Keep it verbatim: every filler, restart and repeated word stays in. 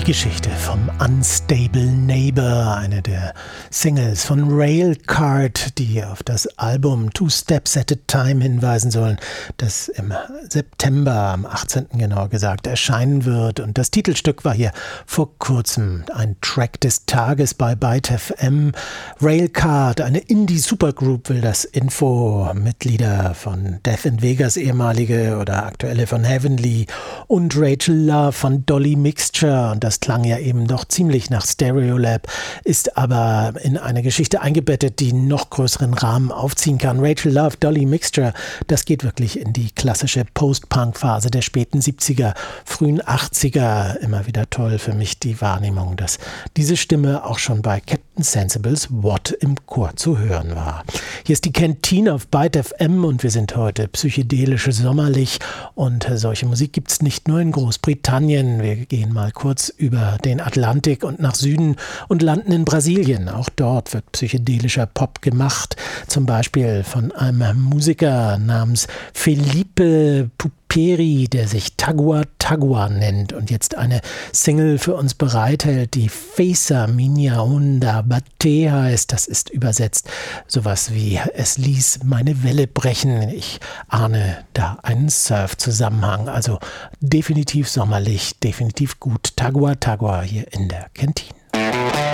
Geschichte vom Unstable Neighbor, eine der Singles von Railcard, die auf das Album Two Steps at a Time hinweisen sollen, das im September, am achtzehnten genauer gesagt, erscheinen wird. Und das Titelstück war hier vor kurzem ein Track des Tages bei Byte F M. Railcard, eine Indie-Supergroup, will das Info. Mitglieder von Death in Vegas, ehemalige oder aktuelle von Heavenly, und Rachel Love von Dolly Mixture. Und das klang ja eben doch ziemlich nach Stereolab, ist aber in eine Geschichte eingebettet, die noch größeren Rahmen aufziehen kann. Rachel Love, Dolly Mixture, das geht wirklich in die klassische Post-Punk-Phase der späten siebziger, frühen achtziger. Immer wieder toll für mich die Wahrnehmung, dass diese Stimme auch schon bei Captain Sensibles What im Chor zu hören war. Hier ist die Kantine auf Byte F M und wir sind heute psychedelisch sommerlich, und solche Musik gibt es nicht nur in Großbritannien. Wir gehen mal kurz über den Atlantik und nach Süden und landen in Brasilien. Auch dort wird psychedelischer Pop gemacht, zum Beispiel von einem Musiker namens Felipe Puperi, der sich Tagua Tagua nennt und jetzt eine Single für uns bereithält, die Fesa Minha Onda Bate heißt. Das ist übersetzt sowas wie "Es ließ meine Welle brechen". Ich ahne da einen Surf-Zusammenhang, also definitiv sommerlich, definitiv gut. Tagua Tagua hier in der Kantine.